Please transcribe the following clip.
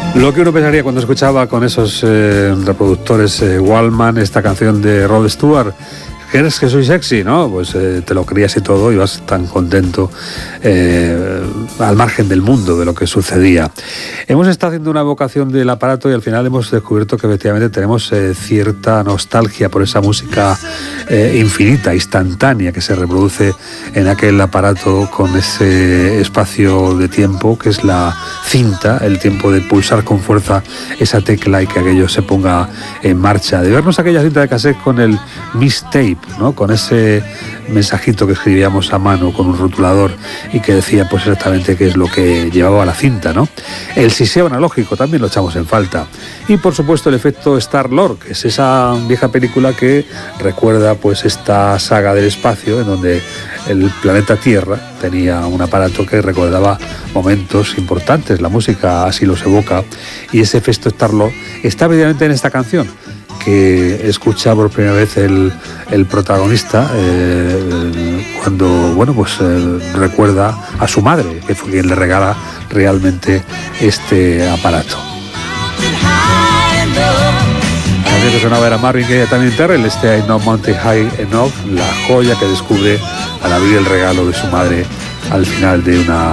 Lo que uno pensaría cuando escuchaba con esos reproductores Wallman esta canción de Rod Stewart, ¿crees que soy sexy? ¿No? Pues te lo creías y todo, y vas tan contento al margen del mundo, de lo que sucedía. Hemos estado haciendo una evocación del aparato y al final hemos descubierto que efectivamente tenemos cierta nostalgia por esa música infinita, instantánea, que se reproduce en aquel aparato con ese espacio de tiempo que es la cinta, el tiempo de pulsar con fuerza esa tecla y que aquello se ponga en marcha, de vernos aquella cinta de cassette con el mixtape, ¿no? Con ese mensajito que escribíamos a mano con un rotulador y que decía pues exactamente qué es lo que llevaba la cinta, ¿no? El siseo analógico también lo echamos en falta. Y por supuesto el efecto Star-Lord, que es esa vieja película que recuerda pues esta saga del espacio en donde el planeta Tierra tenía un aparato que recordaba momentos importantes, la música así los evoca, y ese efecto Star-Lord está evidentemente en esta canción que escucha por primera vez el protagonista cuando recuerda a su madre, que fue quien le regala realmente este aparato. La canción que sonaba era Marvin Gaye, también Terrell, I Know Mountain High Enough, la joya que descubre al abrir el regalo de su madre al final de una